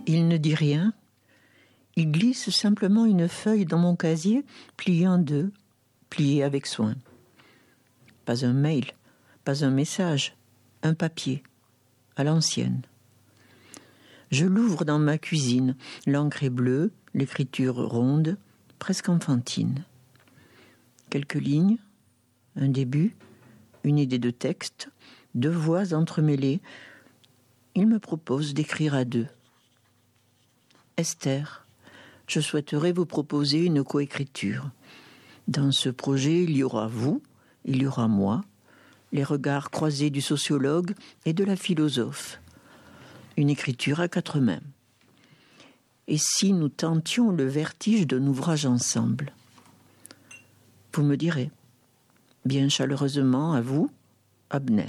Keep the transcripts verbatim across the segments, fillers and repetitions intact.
Il ne dit rien. Il glisse simplement une feuille dans mon casier, pliée en deux, pliée avec soin. Pas un mail, pas un message, un papier, à l'ancienne. Je l'ouvre dans ma cuisine. L'encre est bleue, l'écriture ronde, presque enfantine. Quelques lignes, un début, une idée de texte, deux voix entremêlées. Il me propose d'écrire à deux. Esther, je souhaiterais vous proposer une coécriture. Dans ce projet, il y aura vous, il y aura moi, les regards croisés du sociologue et de la philosophe. Une écriture à quatre mains. Et si nous tentions le vertige d'un ouvrage ensemble? Vous me direz. Bien chaleureusement à vous, Abner.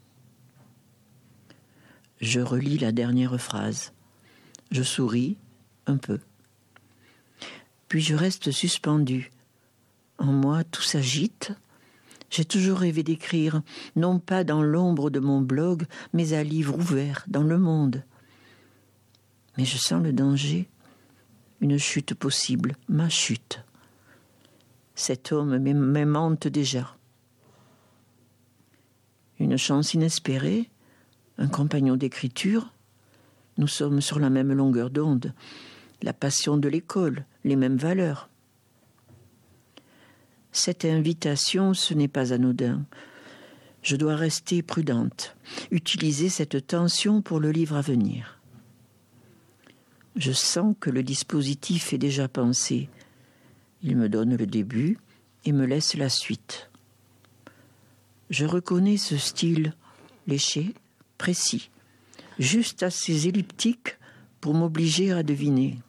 Je relis la dernière phrase. Je souris un peu. Puis je reste suspendu. En moi, tout s'agite. J'ai toujours rêvé d'écrire, non pas dans l'ombre de mon blog, mais à livre ouvert, dans le monde. Mais je sens le danger, une chute possible, ma chute. Cet homme m'aimante déjà. Une chance inespérée, un compagnon d'écriture. Nous sommes sur la même longueur d'onde, la passion de l'école, les mêmes valeurs. Cette invitation, ce n'est pas anodin. Je dois rester prudente, utiliser cette tension pour le livre à venir. Je sens que le dispositif est déjà pensé. Il me donne le début et me laisse la suite. Je reconnais ce style léché, précis, juste assez elliptique pour m'obliger à deviner.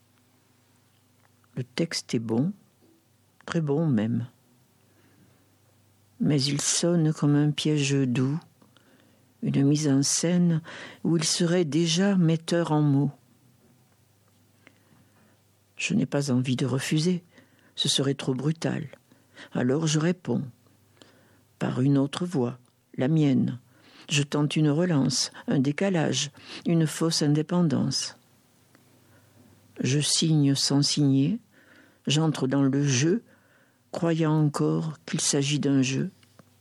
Le texte est bon, très bon même. Mais il sonne comme un piège doux, une mise en scène où il serait déjà metteur en mots. Je n'ai pas envie de refuser, ce serait trop brutal. Alors je réponds, par une autre voix, la mienne. Je tente une relance, un décalage, une fausse indépendance. Je signe sans signer, j'entre dans le jeu, croyant encore qu'il s'agit d'un jeu.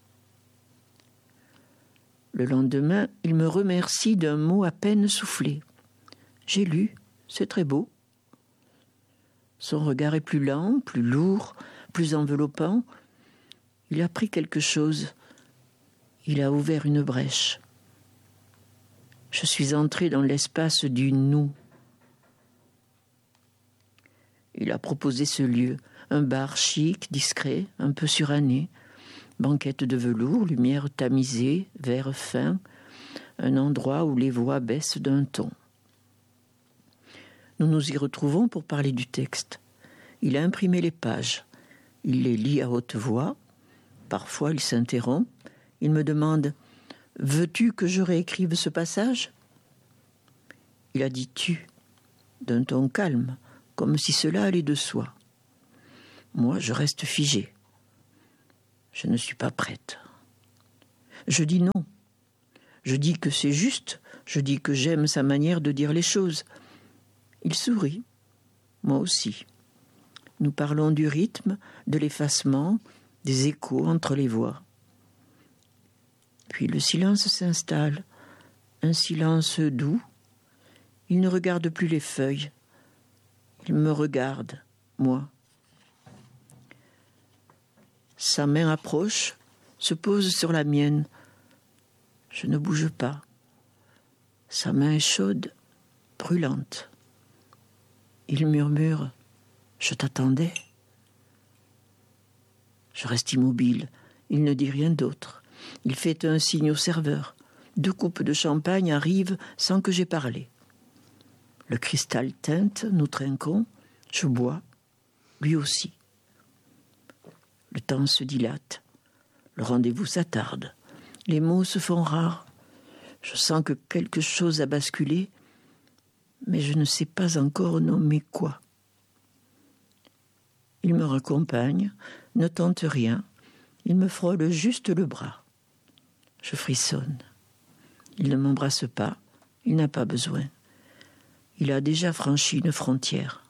Le lendemain, il me remercie d'un mot à peine soufflé. J'ai lu, c'est très beau. Son regard est plus lent, plus lourd, plus enveloppant. Il a pris quelque chose. Il a ouvert une brèche. Je suis entrée dans l'espace du nous. Il a proposé ce lieu, un bar chic, discret, un peu suranné, banquette de velours, lumière tamisée, verre fin, un endroit où les voix baissent d'un ton. Nous nous y retrouvons pour parler du texte. Il a imprimé les pages. Il les lit à haute voix. Parfois, il s'interrompt. Il me demande « Veux-tu que je réécrive ce passage ?» Il a dit « tu » d'un ton calme, comme si cela allait de soi. Moi, je reste figée. Je ne suis pas prête. Je dis non. Je dis que c'est juste. Je dis que j'aime sa manière de dire les choses. Il sourit. Moi aussi. Nous parlons du rythme, de l'effacement, des échos entre les voix. Puis le silence s'installe, un silence doux. Il ne regarde plus les feuilles. Il me regarde, moi. Sa main approche, se pose sur la mienne. Je ne bouge pas. Sa main est chaude, brûlante. Il murmure « Je t'attendais ». Je reste immobile. Il ne dit rien d'autre. Il fait un signe au serveur. Deux coupes de champagne arrivent sans que j'aie parlé. Le cristal teinte, nous trinquons. Je bois, lui aussi. Le temps se dilate. Le rendez-vous s'attarde. Les mots se font rares. Je sens que quelque chose a basculé, mais je ne sais pas encore nommer quoi. Il me raccompagne, ne tente rien. Il me frôle juste le bras. Je frissonne. Il ne m'embrasse pas. Il n'a pas besoin. Il a déjà franchi une frontière.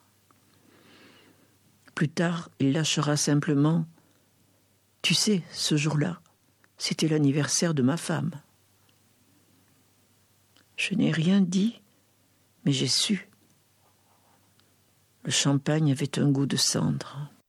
Plus tard, il lâchera simplement « Tu sais, ce jour-là, c'était l'anniversaire de ma femme. » Je n'ai rien dit, mais j'ai su. Le champagne avait un goût de cendre.